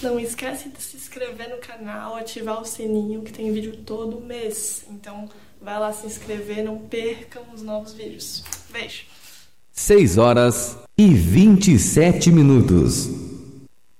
Não esquece de se inscrever no canal, ativar o sininho que tem vídeo todo mês. Então vai lá se inscrever, não percam os novos vídeos. Beijo! 6 horas e 27 minutos.